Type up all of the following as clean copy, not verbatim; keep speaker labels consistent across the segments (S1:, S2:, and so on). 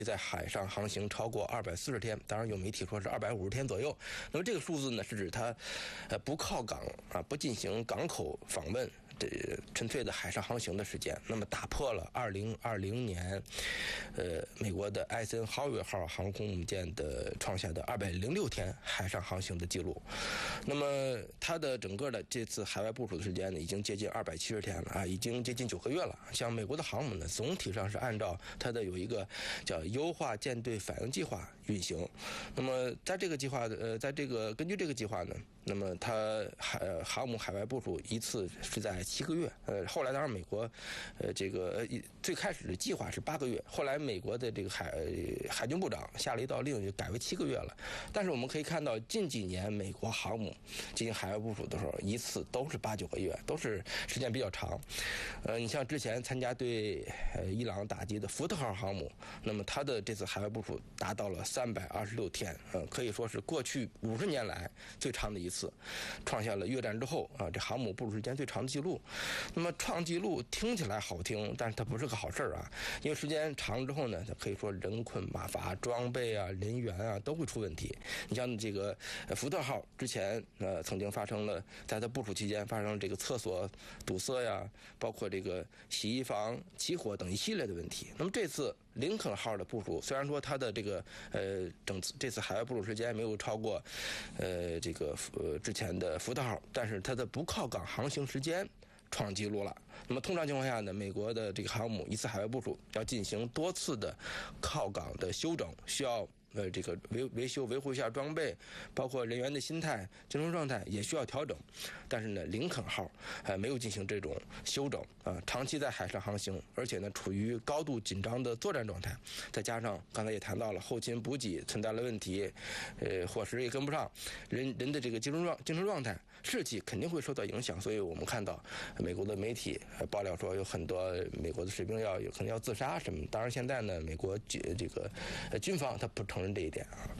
S1: 在海上航行超过240天，当然有媒体说是250天左右。那么这个数字呢，是指它不靠港啊，不进行港口访问。纯粹的海上航行的时间，那么打破了2020年，美国的艾森豪威尔号航空母舰的创下的206天海上航行的记录。那么它的整个的这次海外部署的时间呢，已经接近270天了啊，已经接近9个月了。像美国的航母呢，总体上是按照它的有一个叫优化舰队反应计划运行。那么在这个计划根据这个计划呢，那么它航母海外部署一次是在7个月，后来当然美国，最开始的计划是8个月，后来美国的这个海军部长下了一道令，就改为7个月了。但是我们可以看到，近几年美国航母进行海外部署的时候，一次都是8、9个月，都是时间比较长。你像之前参加对伊朗打击的福特号航母，那么它的这次海外部署达到了326天，可以说是过去50年来最长的一次，创下了越战之后这航母部署时间最长的记录。那么创纪录听起来好听，但是它不是个好事啊，因为时间长之后呢，它可以说人困马乏，装备啊、人员啊都会出问题。你像这个福特号之前曾经发生了，在它部署期间发生了这个厕所堵塞呀，包括这个洗衣房起火等一系列的问题。那么这次林肯号的部署，虽然说它的这个这次海外部署时间没有超过之前的福特号，但是它的不靠港航行时间创纪录了。那么通常情况下呢，美国的这个航母一次海外部署要进行多次的靠港的休整，需要这个维修维护一下装备，包括人员的心态、精神状态也需要调整。但是呢，林肯号没有进行这种休整啊，长期在海上航行，而且呢处于高度紧张的作战状态，再加上刚才也谈到了后勤补给存在了问题，伙食也跟不上，人的这个精神状态、士气肯定会受到影响。所以我们看到美国的媒体爆料说，有很多美国的士兵可能要自杀什么。当然现在呢，美国这个军方他不承认这一点啊。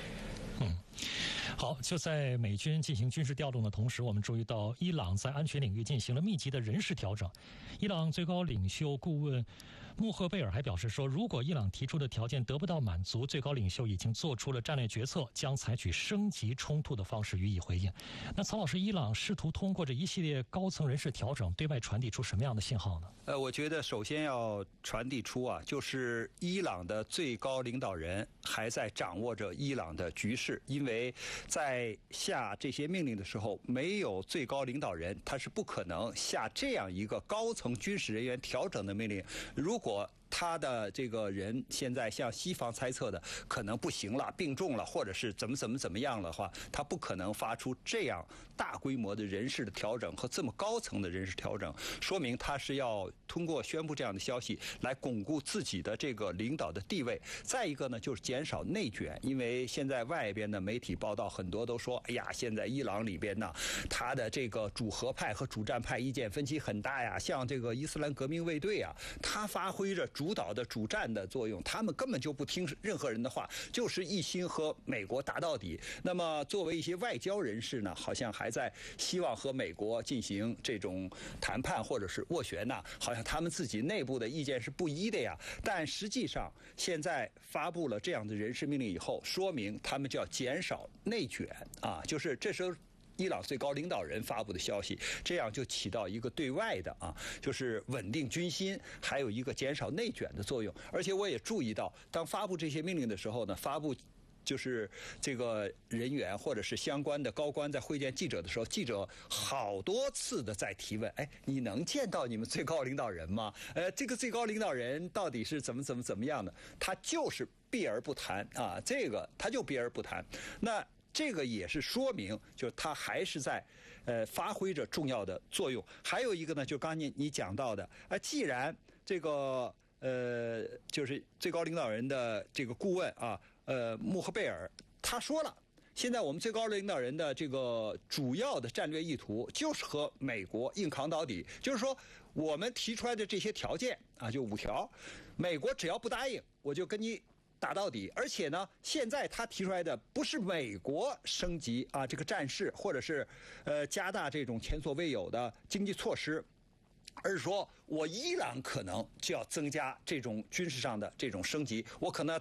S2: 好，就在美军进行军事调动的同时，我们注意到伊朗在安全领域进行了密集的人事调整。伊朗最高领袖顾问穆赫贝尔还表示说，如果伊朗提出的条件得不到满足，最高领袖已经做出了战略决策，将采取升级冲突的方式予以回应。那曹老师，伊朗试图通过这一系列高层人事调整对外传递出什么样的信号呢？
S3: 我觉得首先要传递出就是伊朗的最高领导人还在掌握着伊朗的局势，因为在下这些命令的时候，没有最高领导人，他是不可能下这样一个高层军事人员调整的命令。如果他的这个人现在像西方猜测的可能不行了，病重了，或者是怎么样的话，他不可能发出这样大规模的人事的调整和这么高层的人事调整，说明他是要通过宣布这样的消息来巩固自己的这个领导的地位。再一个呢，就是减少内卷，因为现在外边的媒体报道很多都说，哎呀，现在伊朗里边呢，他的这个主和派和主战派意见分歧很大呀，像这个伊斯兰革命卫队啊，他发挥着主导的主战的作用，他们根本就不听任何人的话，就是一心和美国打到底。那么作为一些外交人士呢，好像还在希望和美国进行这种谈判或者是斡旋呢，好像他们自己内部的意见是不一的呀。但实际上现在发布了这样的人事命令以后，说明他们就要减少内卷啊，就是这时候伊朗最高领导人发布的消息，这样就起到一个对外的就是稳定军心，还有一个减少内卷的作用。而且我也注意到，当发布这些命令的时候呢，发布就是这个人员或者是相关的高官在会见记者的时候，记者好多次的在提问，哎，你能见到你们最高领导人吗？这个最高领导人到底是怎么样的？他就是避而不谈啊，这个他就避而不谈。那这个也是说明，就是他还是在发挥着重要的作用。还有一个呢，就刚才你讲到的，既然这个就是最高领导人的这个顾问穆赫贝尔他说了，现在我们最高领导人的这个主要的战略意图就是和美国硬扛到底，就是说我们提出来的这些条件就5条，美国只要不答应，我就跟你打到底。而且呢，现在他提出来的不是美国升级这个战事，或者是加大这种前所未有的经济措施， 而是说我伊朗可能就要增加这种军事上的这种升级，我可能要